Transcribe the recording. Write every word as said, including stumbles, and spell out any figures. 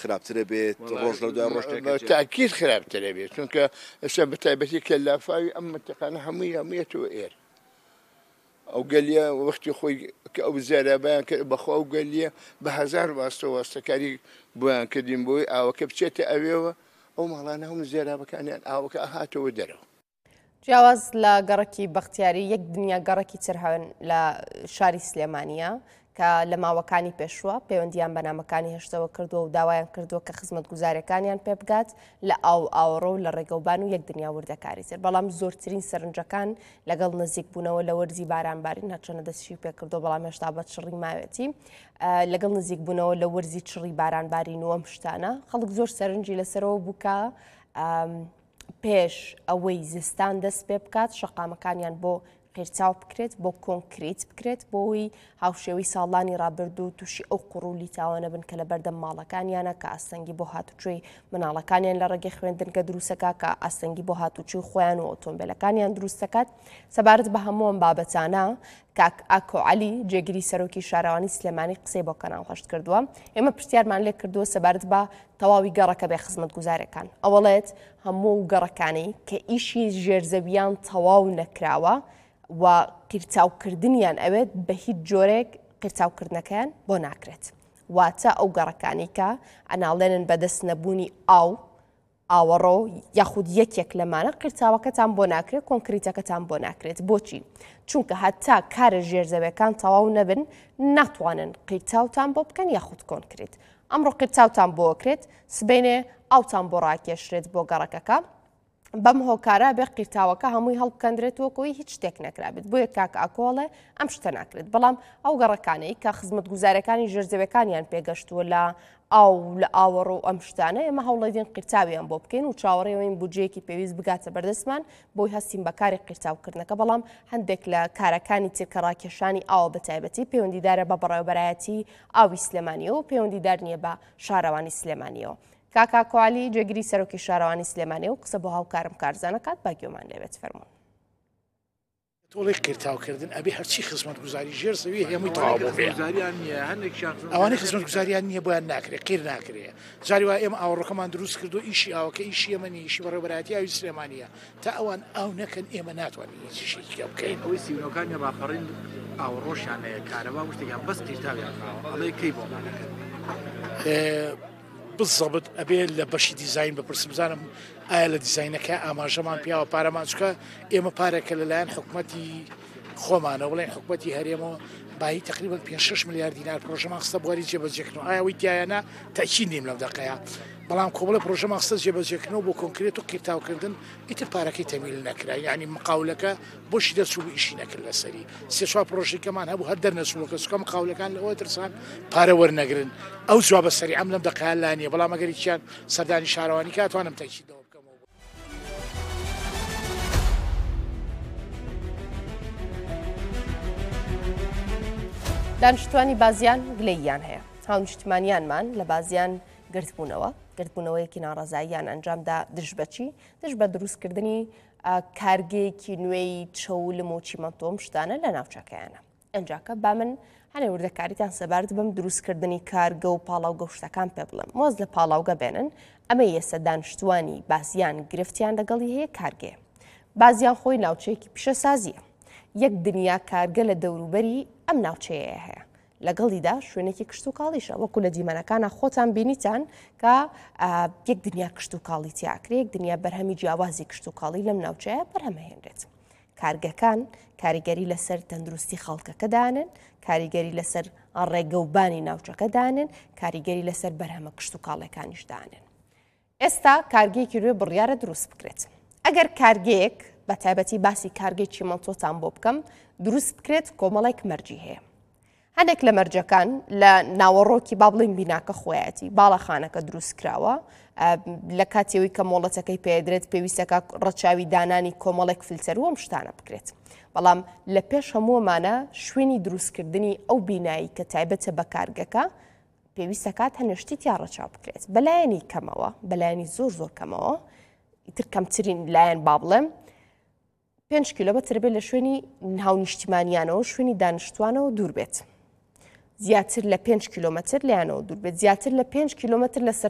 خراپترە بێت ڕۆژ لە دوای ڕۆژ تاکید خراپترە بێت چونکە ئێستا بەتایبەتی کە لافاوی ئەم منتەقانە هەمووی هەموویەتەوە ئێر ئەو گەلیە وەختی خۆی کە ئەو زێرابیان کرد بەخوا ئەو گەلیە بە هەزار واستە واستەکاری بۆیان کردین بۆی ئاوەکە بچێتە ئەوێەوە ئەو ماڵانە هەموو زێرابەکانیان ئاوەکە ئاهاتەوە دەرەوە. جیاواز لە گەڕەکی بەختیاری یەک دنیا گەڕێکی تر هەن لە شاری سلێمانیە کە لە ماوەکانی پێشوە پەیوەندیان بە نامەکانی هێشتەوە کردووە و داوایان کردووە کە خزمەتگوزاریەکانیان پێ بگات لە ئاو ئاوەڕۆ و لە ڕێگەوبان و یەک دنیا وردەکاری تر بەڵام زۆرترین سەرنجەکان لەگەڵ نزیک بوونەوە لە وەرزی بارانباری نەچەنە دەستی پێ کردو بەڵام هێشتا بە چڕی ماوێتی لەگەڵ نزیک بوونەوە لە وەرزی چڕی بارانباری نوەم شتانە خەڵک زۆر سەرنجی لەسەرەوە بووکە پێش ئەوەی زستان دەست پێ بکات شەقامەکانیان بۆ قیرچاو بکرێت بۆ کۆنکریت بکرێت بۆی هاوشێوەی ساڵانی ڕابردوو تووشی ئەو قوڕولی تاوانە بن کە لە بەردەم ماڵەکانیانە کە ئاستەنگی بۆ هاتوچۆی مناڵەکانیان لە ڕێگەی خوێندنگە دروستەکە کە ئاستەنگی بۆ هاتوچوی خۆیان و ئۆتۆمبیلەکانیان دروستەکات سەبارەت بە هەمووم بابەتانە کاک ئاکۆ عەلی جێگیری سەرۆکی شارەوانی سلێمانی قسەی بۆ کەناڵ هەشت کردووە ئێمە پرسیارمان لێ کردووە سەبارەت بە تەواوی گەڕەکە بێ خزمەتگوزارەکان ئەوەڵێت هەموو گەڕەکانەی کە ئیشی ژێرزەویان تەواو نەکراوە و قیرچاوکردنیان ئەوێت بە هیچ جۆرێک قیرچاوکردنەکەیان بۆ ناکرێت واتە ئەو گەڕەکانی کە ئەناڵێنن بەدەست نەبوونی ئاو ئاوەڕۆ یاخود یەکێک لەمانە قیرچاوەکەتان بۆ ناکرێت کۆنکریتەکەتان بۆ ناکرێت بۆچی چونکە هەتا کارە ژێرزەویەکان تەواو نەبن ناتوانن قیرچاوتان بۆ بکەن یاخود کۆنکریت ئەمڕۆ قیرچاوتان بۆکرێت سبەینێ ئاوتان بۆ ڕاکێشرێت بۆ گەڕەکەکە بەم هۆکارە بێ قیرتاوەکە هەمووی هەڵبکەندرێتەوەکەوەی هیچ شتێک نەکرابێت بۆیە کاک ئاکۆڵێ ئەم شتە ناکرێت بەڵام ئەو گەڕەکانەی کە خزمەتگوزارەکانی ژێرزەویەکانیان پێگەشتووە لە ئاو لە ئاوەڕۆ و ئەم شتانە ئێمە هەوڵەدین قیرتاویان بۆ بکەین و چاوەڕێەوەین بودجەیەکی پێویست بگاتە بەردەستمان بۆی هەستیم بە کاری قیرتاوکردنەکە بەڵام هەندێک لە کارەکانی ترکە ڕاکێشانی ئاوە بە تایبەتی پەیوەندیدارە بە بەڕێوەبەرایەتی ئاوی سلێمانیەوە و پەیوەندیدار نییە بە شارەوانی سلێمانیەوە. کاک ئاکۆ عەلی جێگیری سەرۆکی شارەوانی سلێمانی و قسە بۆ هاوکارم کارزانەکات باگوێمان لێوێت فەرموون. تۆڵی قیرتاوکردن ئەبێ هەرچی خزمەتگوزاری ژێرزەوی هەمووی تەواو بۆ بێ ئەوانەی خزمەتگوزاریان نییە بۆیان ناکرێت قیر ناکرێت جاری وا ئێمە ئاوەڕۆکەمان دروست کردو ئیشی ئاوەکە ئیشی ئێمەنی ئیشی بەڕێوەبەرایەتی ئاوی سلێمانیە تا ئەوان ئاو نەکەن ئێمە ناتوانین هیچیشی بکەین ئەوەی سیونەکانی ڕاپەڕین ئاوەڕۆشیانەیە کارەبا شتێکیان بەس قیرتاویان ئەڵێ کەی بۆمانەکەن بزەبت ئەبێ لە بەشی دیزین بپرسم بزانم ئایا لە دیزینەکە ئاماژەمان پیاوە پارەمان چکە ئێمە پارێکە لەلایەن حکوومەتی خۆمانە وڵێن حکوومەتی هەرێمەوە بای تقریبا پێ شش میلیارد دینار پرۆژەمان خستە بواری جێبەجێکردنەوە ئایا وی تایانە تاکی نیم لەم دەقەیە بەڵام کۆبڵە پرۆژەمان خستە جێبەجێکردنەوە بۆ کۆنکرێت و قیرتاوکردن ئیتر پارەکەی تەمیل نەکرا یعنی مقاولەکە بۆشی دەچوو ئیشی نەکرد لەسەری سێ چوار پرۆژێکەمان هەبوو هەر دەرنەچووەکە چکە مقاولەکان لەوە ترسان پارە وەرنەگرن ئەو جوابە سەری ئەم لەم دەقەیە لا نییە بەڵام ئەگەر هیچیان سەردانی شارەوانی کاتوانم تاکیدەوە بکەمەوە. دانیشتوانی بازیان گلەییان هەیە هاونیشتمانیانمان لە بازیان گرتبوونەوە گرتبوونەوەیەکی ناڕازاییان ئەنجامدا دژ بەچی دژ بە دروستکردنی کارگەیەکی نوێی چەولم و چیمەنتۆم شتانە لە ناوچەکەیانە ئەنجاکە با من هەنێ وردەکاریتان سەبارەت بەم دروستکردنی کارگە و پاڵاو گەشتەکان پێ بڵم مۆز لە پاڵاوگە بێنن ئەمە ئێستا دانیشتوانی بازیان گرفتیان لەگەڵی هەیە کارگەیە بازیان خۆی ناوچەیەکی پیشەسازیە یەک دنیا کارگە لە دەوروبەری ئەم ناوچەیە هەیە لەگەڵیدا شوێنێکی کشت و کاڵیشە وەکو لە دیمەنەکانە خۆتان بینیتان کە یەک دنیا کشت و کاڵی تیاکرێ یەک دنیا بەرهەمی جیاوازی کشت و کاڵی لەم ناوچەیە بەرهەمەهێنرێت کارگەکان کاریگەری لەسەر تەندروستی خەڵکەکەدانن کاریگەری لەسەر ڕێگەوبانی ناوچەکەدانن کاریگەری لەسەر بەرهەمە کشت و کاڵەکانیشدانن ئێستا کارگەیەکی روێ بڕیارە دروست بکرێت ئەگەر کارگەیەک بە تایبەتی باسی کارگەی چیمەنتۆتان بۆ بکەم دروست بکرێت کۆمەڵێک مەرجی هەیە هەندێک لە مەرجەکان لە ناوەڕۆکی با بڵین بیناکە خۆیەتی باڵەخانەکە دروست کراوە لە کاتێوی کە مۆڵەتەکەی پێدرێت پێویستەکە ڕەچاوی دانانی کۆمەڵێک فیلتەر وەم شتانە بکرێت بەڵام لە پێش هەمووەمانە شوێنی دروستکردنی ئەو بینایی کە تایبەتە بە کارگەکە پێویستەکات هەنێشتی یا ڕەچاو بکرێت بەلایەنی کەمەوە بەلایەنی زۆر زۆر کەمەوە ئیتر کەمترین لایەن با بڵێم پێنج کیلۆمەتر بێت لە شوێنی هاونیشتمانیانەوە شوێنی دانیشتوانەوە دوور بێت زیاتر لە پێنج کیلۆمەتر لایەنەوە دوور بێت زیاتر لە پێنج کیلۆمەتر لە سەر